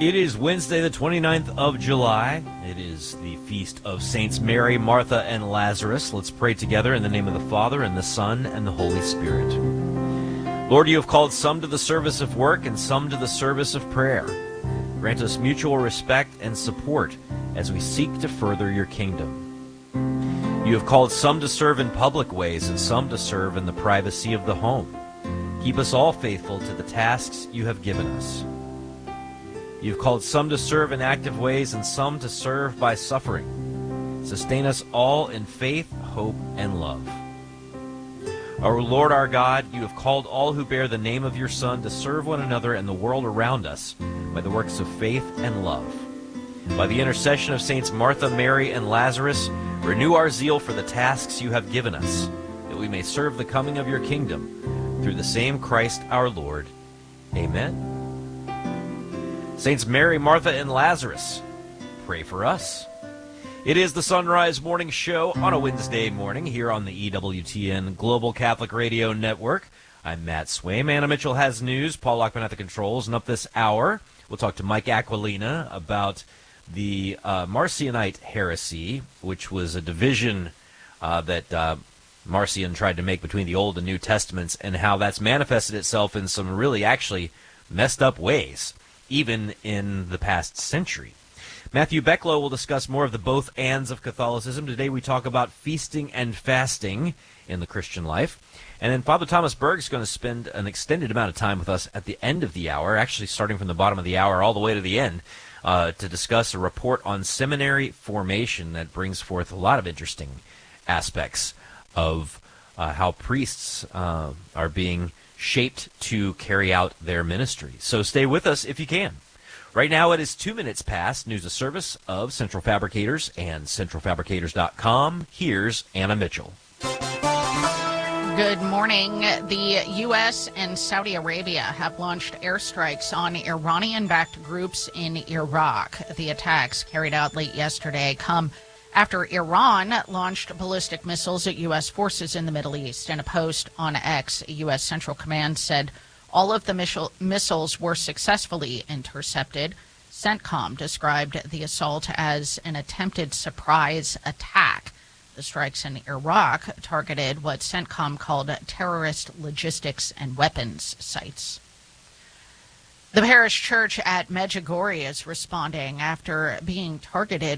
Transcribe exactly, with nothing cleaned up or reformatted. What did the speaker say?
It is Wednesday, the twenty-ninth of July. It is the feast of Saints Mary, Martha, and Lazarus. Let's pray together in the name of the Father, and the Son, and the Holy Spirit. Lord, you have called some to the service of work and some to the service of prayer. Grant us mutual respect and support as we seek to further your kingdom. You have called some to serve in public ways and some to serve in the privacy of the home. Keep us all faithful to the tasks you have given us. You've called some to serve in active ways and some to serve by suffering. Sustain us all in faith, hope, and love. Our Lord, our God, you have called all who bear the name of your Son to serve one another and the world around us by the works of faith and love. By the intercession of Saints Martha, Mary, and Lazarus, renew our zeal for the tasks you have given us, that we may serve the coming of your kingdom through the same Christ our Lord. Amen. Saints Mary, Martha, and Lazarus, pray for us. It is the Sunrise Morning Show on a Wednesday morning here on the E W T N Global Catholic Radio Network. I'm Matt Swaim. Anna Mitchell has news. Paul Lockman at the controls. And up this hour, we'll talk to Mike Aquilina about the uh, Marcionite heresy, which was a division uh, that uh, Marcion tried to make between the Old and New Testaments, and how that's manifested itself in some really actually messed up ways, even in the past century. Matthew Becklow will discuss more of the both ands of Catholicism. Today we talk about feasting and fasting in the Christian life. And then Father Thomas Berg is going to spend an extended amount of time with us at the end of the hour, actually starting from the bottom of the hour all the way to the end, uh, to discuss a report on seminary formation that brings forth a lot of interesting aspects of uh, how priests uh, are being shaped to carry out their ministry. So stay with us if you can. Right now it is two minutes past news of service of Central Fabricators and central fabricators dot com. Here's Anna Mitchell. Good morning. The U S and Saudi Arabia have launched airstrikes on Iranian-backed groups in Iraq. The attacks carried out late yesterday come after Iran launched ballistic missiles at U S forces in the Middle East. In a post on X, U S Central Command said all of the missile missiles were successfully intercepted. CENTCOM described the assault as an attempted surprise attack. The strikes in Iraq targeted what CENTCOM called terrorist logistics and weapons sites. The parish church at Medjugorje is responding after being targeted